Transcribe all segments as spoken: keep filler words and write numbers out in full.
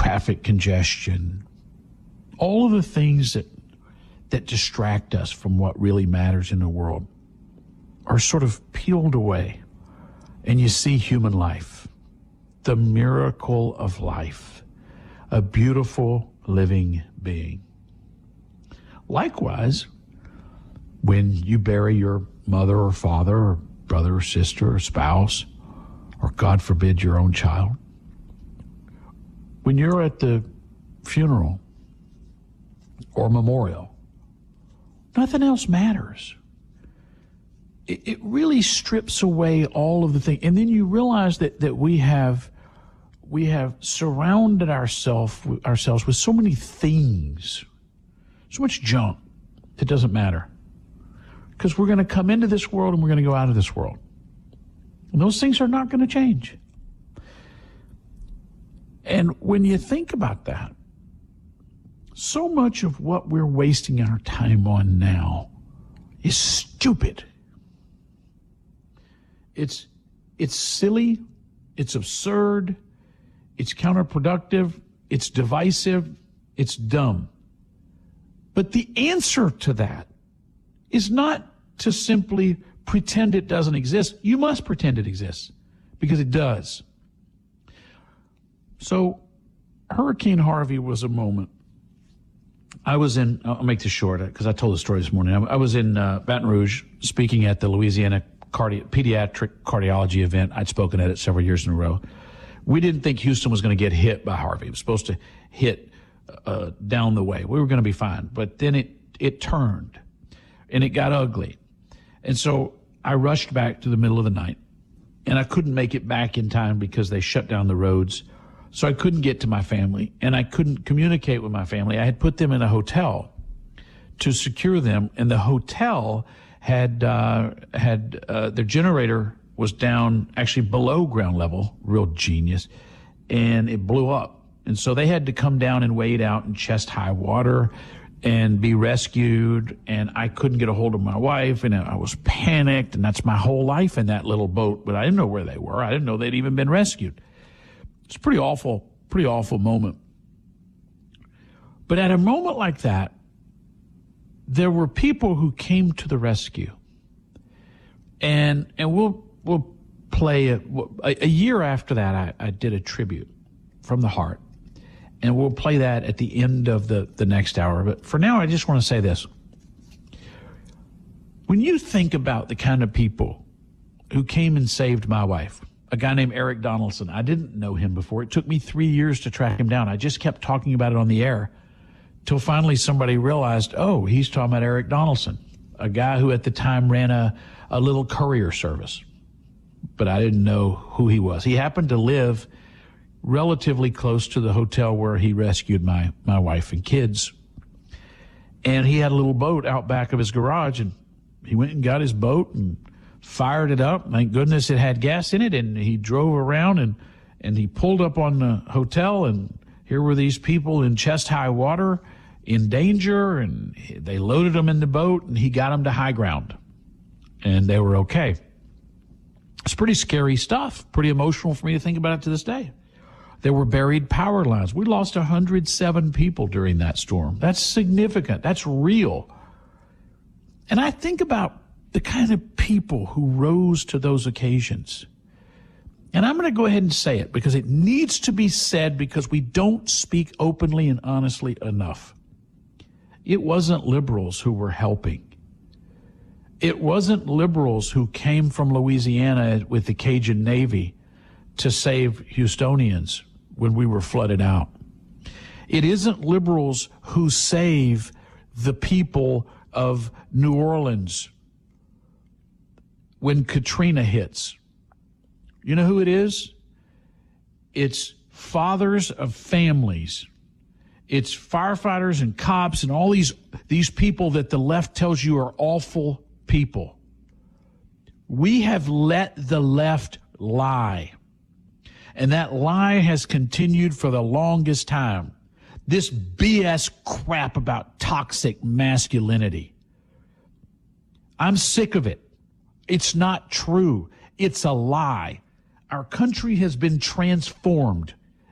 traffic congestion, all of the things that that distract us from what really matters in the world are sort of peeled away, and you see human life, the miracle of life, a beautiful living being. Likewise, when you bury your mother or father or brother or sister or spouse, or God forbid, your own child, when you're at the funeral or memorial, nothing else matters. It, it really strips away all of the things. And then you realize that, that we have we have surrounded ourselves ourselves with so many things, so much junk that doesn't matter. Because we're going to come into this world and we're going to go out of this world. And those things are not going to change. And when you think about that, so much of what we're wasting our time on now is stupid. It's, it's silly, it's absurd, it's counterproductive, it's divisive, it's dumb. But the answer to that is not to simply pretend it doesn't exist. You must pretend it exists, because it does. So Hurricane Harvey was a moment. I was in, I'll make this short because I told the story this morning. I was in uh, Baton Rouge speaking at the Louisiana Cardi- Pediatric Cardiology event. I'd spoken at it several years in a row. We didn't think Houston was going to get hit by Harvey. It was supposed to hit uh, down the way. We were going to be fine. But then it, it turned, and it got ugly. And so I rushed back to the middle of the night, and I couldn't make it back in time because they shut down the roads. So I couldn't get to my family, and I couldn't communicate with my family. I had put them in a hotel to secure them, and the hotel had uh, had uh, their generator was down actually below ground level, real genius, and it blew up. And so they had to come down and wade out in chest-high water and be rescued, and I couldn't get a hold of my wife, and I was panicked, and that's my whole life in that little boat, but I didn't know where they were. I didn't know they'd even been rescued. It's a pretty awful, pretty awful moment. But at a moment like that, there were people who came to the rescue. And and we'll we'll play a, a, a year after that, I, I did a tribute from the heart. And we'll play that at the end of the, the next hour. But for now, I just want to say this. When you think about the kind of people who came and saved my wife, a guy named Eric Donaldson. I didn't know him before. It took me three years to track him down. I just kept talking about it on the air till finally somebody realized, oh, he's talking about Eric Donaldson, a guy who at the time ran a, a little courier service. But I didn't know who he was. He happened to live relatively close to the hotel where he rescued my, my wife and kids. And he had a little boat out back of his garage, and he went and got his boat and fired it up. Thank goodness it had gas in it, and he drove around, and, and he pulled up on the hotel, and here were these people in chest-high water in danger, and they loaded them in the boat, and he got them to high ground, and they were okay. It's pretty scary stuff, pretty emotional for me to think about it to this day. There were buried power lines. We lost one hundred seven people during that storm. That's significant. That's real. And I think about the kind of people who rose to those occasions. And I'm going to go ahead and say it because it needs to be said, because we don't speak openly and honestly enough. It wasn't liberals who were helping. It wasn't liberals who came from Louisiana with the Cajun Navy to save Houstonians when we were flooded out. It isn't liberals who save the people of New Orleans when Katrina hits. You know who it is? It's fathers of families. It's firefighters and cops and all these, these people that the left tells you are awful people. We have let the left lie. And that lie has continued for the longest time. This B S crap about toxic masculinity. I'm sick of it. It's not true. It's a lie. Our country has been transformed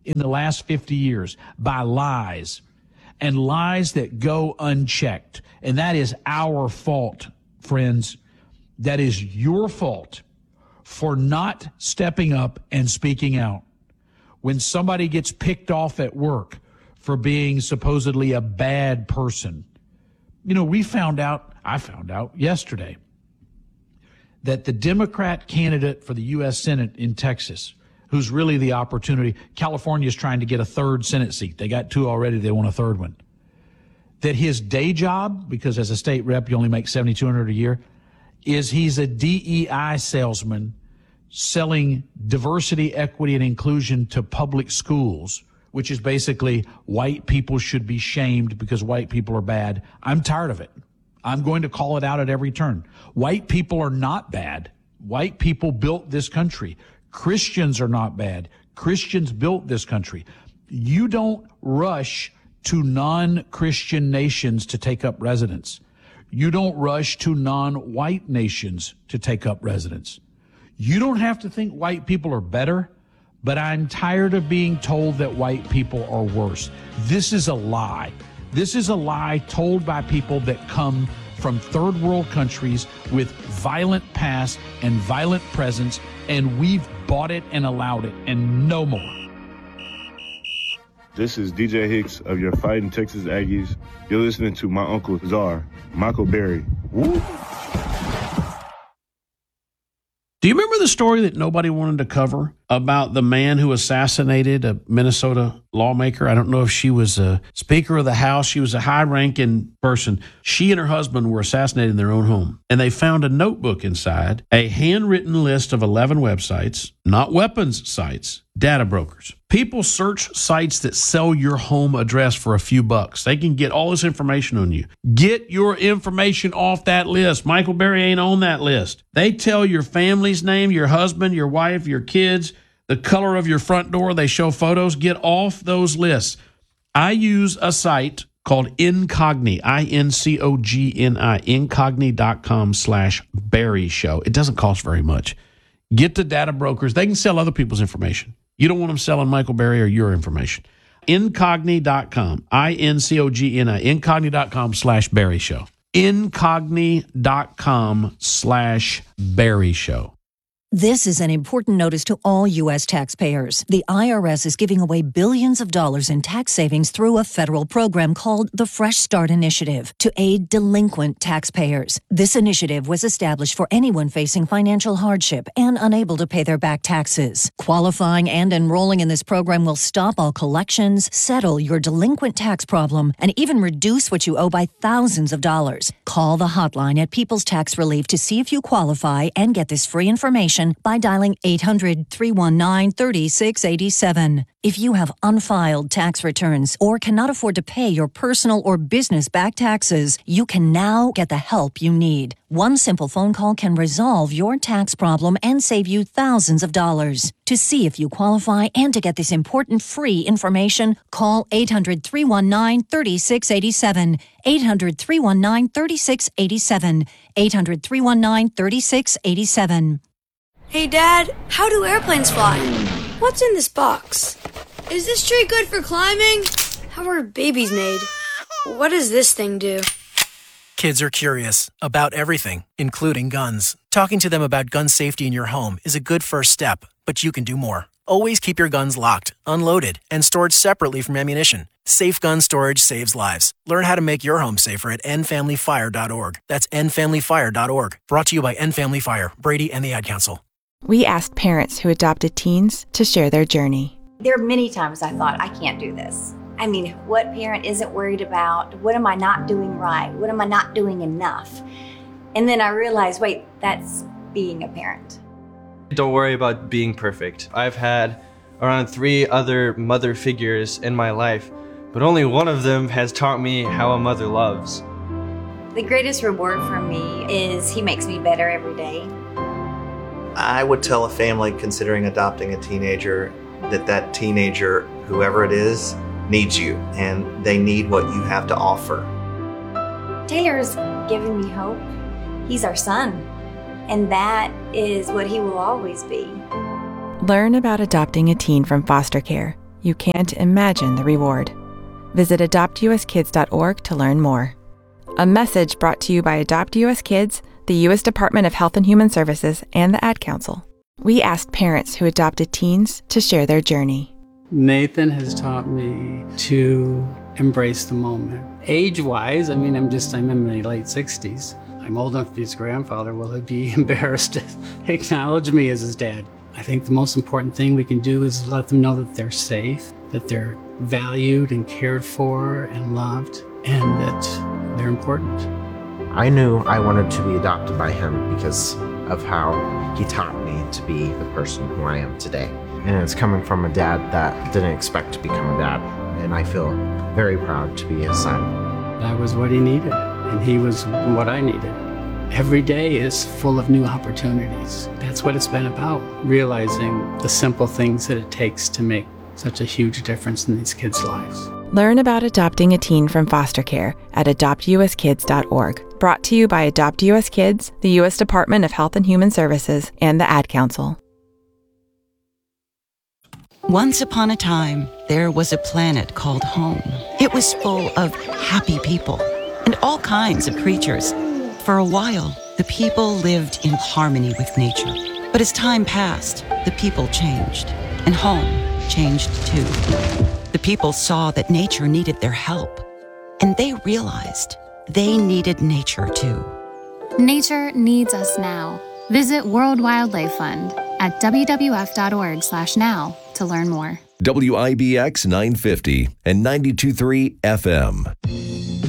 in the last fifty years by lies, and lies that go unchecked. And that is our fault, friends. That is your fault for not stepping up and speaking out. When somebody gets picked off at work for being supposedly a bad person. You know, we found out, I found out yesterday, that the Democrat candidate for the U S Senate in Texas, who's really the opportunity, California is trying to get a third Senate seat. They got two already. They want a third one. That his day job, because as a state rep, you only make seven thousand two hundred dollars a year, is he's a D E I salesman selling diversity, equity, and inclusion to public schools, which is basically white people should be shamed because white people are bad. I'm tired of it. I'm going to call it out at every turn. White people are not bad. White people built this country. Christians are not bad. Christians built this country. You don't rush to non-Christian nations to take up residence. You don't rush to non-white nations to take up residence. You don't have to think white people are better, but I'm tired of being told that white people are worse. This is a lie. This is a lie told by people that come from third world countries with violent past and violent presence, and we've bought it and allowed it, and no more. This is D J Hicks of your Fighting Texas Aggies. You're listening to my Uncle Czar, Michael Berry. Woo! Do you remember the story that nobody wanted to cover about the man who assassinated a Minnesota lawmaker? I don't know if she was a Speaker of the House. She was a high-ranking person. She and her husband were assassinated in their own home, and they found a notebook inside, a handwritten list of eleven websites, not weapons sites, data brokers. People search sites that sell your home address for a few bucks. They can get all this information on you. Get your information off that list. Michael Berry ain't on that list. They tell your family's name, your husband, your wife, your kids, the color of your front door. They show photos. Get off those lists. I use a site called Incogni, I N C O G N I, incogni.com slash Berry Show. It doesn't cost very much. Get the data brokers. They can sell other people's information. You don't want them selling Michael Berry or your information. Incogni dot com, I N C O G N I, incogni.com slash Berry Show. Incogni.com slash Berry Show. This is an important notice to all U S taxpayers. The I R S is giving away billions of dollars in tax savings through a federal program called the Fresh Start Initiative to aid delinquent taxpayers. This initiative was established for anyone facing financial hardship and unable to pay their back taxes. Qualifying and enrolling in this program will stop all collections, settle your delinquent tax problem, and even reduce what you owe by thousands of dollars. Call the hotline at People's Tax Relief to see if you qualify and get this free information by dialing eight hundred, three one nine, three six eight seven. If you have unfiled tax returns or cannot afford to pay your personal or business back taxes, you can now get the help you need. One simple phone call can resolve your tax problem and save you thousands of dollars. To see if you qualify and to get this important free information, call eight hundred, three one nine, three six eight seven, eight hundred, three one nine, three six eight seven, eight hundred, three one nine, three six eight seven. Hey, Dad, how do airplanes fly? What's in this box? Is this tree good for climbing? How are babies made? What does this thing do? Kids are curious about everything, including guns. Talking to them about gun safety in your home is a good first step, but you can do more. Always keep your guns locked, unloaded, and stored separately from ammunition. Safe gun storage saves lives. Learn how to make your home safer at end family fire dot org. That's end family fire dot org. Brought to you by End Family Fire, Brady, and the Ad Council. We asked parents who adopted teens to share their journey. There are many times I thought, I can't do this. I mean, what parent isn't worried about? What am I not doing right? What am I not doing enough? And then I realized, wait, that's being a parent. Don't worry about being perfect. I've had around three other mother figures in my life, but only one of them has taught me how a mother loves. The greatest reward for me is he makes me better every day. I would tell a family considering adopting a teenager that that teenager, whoever it is, needs you, and they need what you have to offer. Taylor's given me hope. He's our son, and that is what he will always be. Learn about adopting a teen from foster care. you can't imagine the reward. Visit adopt u s kids dot org to learn more. A message brought to you by Adopt U S Kids, the U S Department of Health and Human Services, and the Ad Council. We asked parents who adopted teens to share their journey. Nathan has taught me to embrace the moment. Age-wise, I mean, I'm just, I'm in my late sixties. I'm old enough to be his grandfather. Will he be embarrassed to acknowledge me as his dad? I think the most important thing we can do is let them know that they're safe, that they're valued and cared for and loved, and that they're important. I knew I wanted to be adopted by him because of how he taught me to be the person who I am today. And it's coming from a dad that didn't expect to become a dad, and I feel very proud to be his son. That was what he needed, and he was what I needed. Every day is full of new opportunities. That's what it's been about, realizing the simple things that it takes to make such a huge difference in these kids' lives. Learn about adopting a teen from foster care at adopt u s kids dot org. Brought to you by Adopt U S Kids, the U S Department of Health and Human Services, and the Ad Council. Once upon a time, there was a planet called home. It was full of happy people and all kinds of creatures. For a while, the people lived in harmony with nature. But as time passed, the people changed, and home changed too. The people saw that nature needed their help, and they realized they needed nature too. Nature needs us now. Visit World Wildlife Fund at w w f dot org slash now to learn more. W I B X nine fifty and ninety-two point three F M.